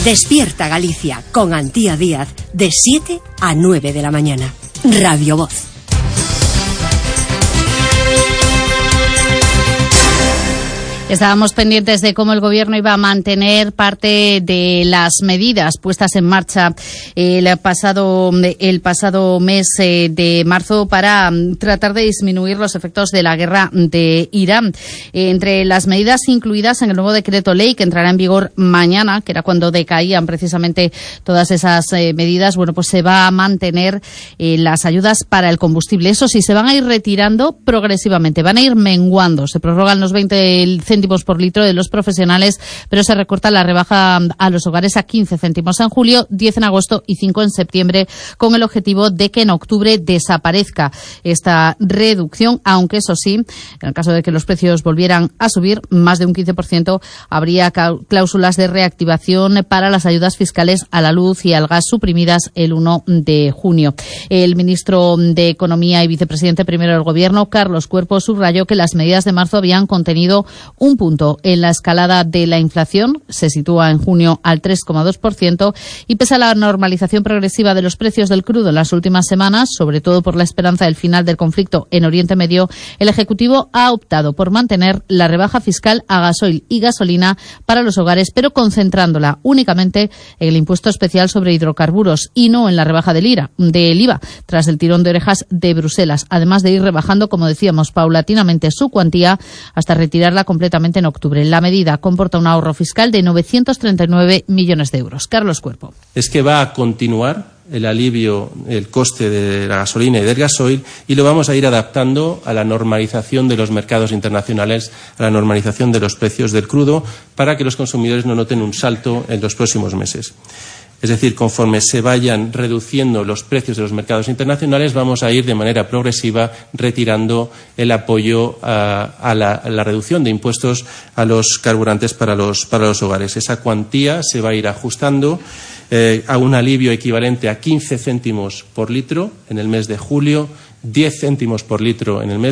Despierta Galicia con Antía Díaz de 7 a 9 de la mañana. Radio Voz. Estábamos pendientes de cómo el Gobierno iba a mantener parte de las medidas puestas en marcha el pasado mes de marzo para tratar de disminuir los efectos de la guerra de Irán. Entre las medidas incluidas en el nuevo decreto ley que entrará en vigor mañana, que era cuando decaían precisamente todas esas medidas, bueno, pues se va a mantener las ayudas para el combustible. Eso sí, se van a ir retirando progresivamente, van a ir menguando. Se prorrogan los 20 céntimos por litro de los profesionales, pero se recorta la rebaja a los hogares a 15 céntimos en julio, 10 en agosto y 5 en septiembre, con el objetivo de que en octubre desaparezca esta reducción, aunque eso sí, en el caso de que los precios volvieran a subir más de un 15%, habría cláusulas de reactivación para las ayudas fiscales a la luz y al gas suprimidas el 1 de junio. El ministro de Economía y vicepresidente primero del Gobierno, Carlos Cuerpo, subrayó que las medidas de marzo habían contenido un punto en la escalada de la inflación, se sitúa en junio al 3,2%, y pese a la normalización progresiva de los precios del crudo en las últimas semanas, sobre todo por la esperanza del final del conflicto en Oriente Medio, el Ejecutivo ha optado por mantener la rebaja fiscal a gasoil y gasolina para los hogares, pero concentrándola únicamente en el impuesto especial sobre hidrocarburos y no en la rebaja del IVA, tras el tirón de orejas de Bruselas, además de ir rebajando, como decíamos, paulatinamente su cuantía hasta retirarla completamente en octubre. La medida comporta un ahorro fiscal de 939 millones de euros. Carlos Cuerpo. Es que va a continuar el alivio, el coste de la gasolina y del gasoil, y lo vamos a ir adaptando a la normalización de los mercados internacionales, a la normalización de los precios del crudo, para que los consumidores no noten un salto en los próximos meses. Es decir, conforme se vayan reduciendo los precios de los mercados internacionales, vamos a ir de manera progresiva retirando el apoyo a la reducción de impuestos a los carburantes para los hogares. Esa cuantía se va a ir ajustando a un alivio equivalente a 15 céntimos por litro en el mes de julio, 10 céntimos por litro en el mes